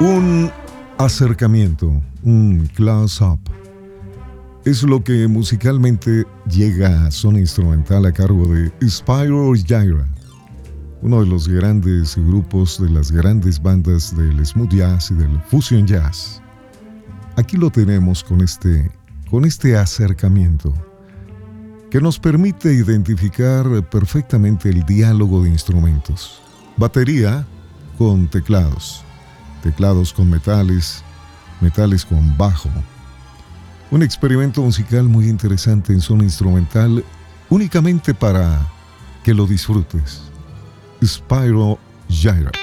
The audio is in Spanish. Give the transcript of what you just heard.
Un acercamiento, un close-up, es lo que musicalmente llega a zona instrumental a cargo de Spyro Gyra, uno de los grandes grupos de las grandes bandas del smooth jazz y del fusion jazz. Aquí lo tenemos con este acercamiento que nos permite identificar perfectamente el diálogo de instrumentos. Batería con teclados, teclados con metales, metales con bajo. Un experimento musical muy interesante en zona instrumental, únicamente para que lo disfrutes. Spyro Gyra.